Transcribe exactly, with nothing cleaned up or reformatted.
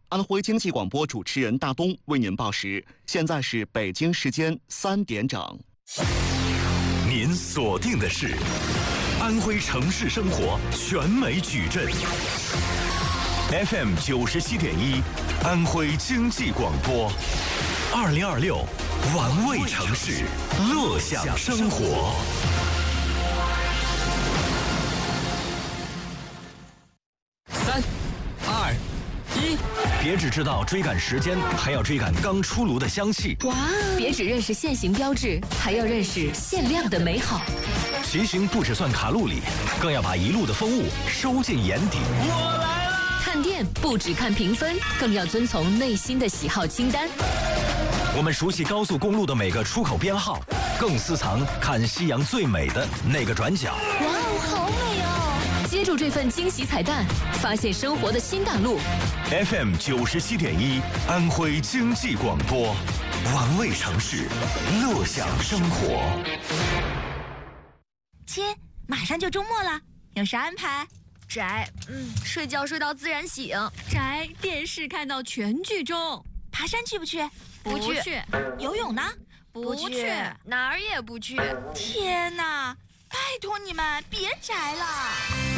安徽经济广播主持人大东为您报时。现在是北京时间三点整。 您锁定的是安徽城市生活全美矩阵 F M 九十七点一，安徽经济广播，二零二六玩味城市，乐享生活。 三、二、一， 别只知道追赶时间，还要追赶刚出炉的香气。 哇！别只认识限行标志，还要认识限量的美好。 骑行不只算卡路里，更要把一路的风物收进眼底。 我来了！ 看店不只看评分，更要遵从内心的喜好清单。 我们熟悉高速公路的每个出口编号，更私藏看夕阳最美的那个转角。 哇哦，好美哦！接住这份惊喜彩蛋，发现生活的新大陆。 F M 九十七点一，安徽经济广播，玩味城市，乐享生活。 亲，马上就周末了，有啥安排？ 宅，嗯，睡觉睡到自然醒。 宅，电视看到全剧终。 爬山去不去？ 不去。去游泳呢？ 不去，哪儿也不去。 天哪，拜托你们别宅了。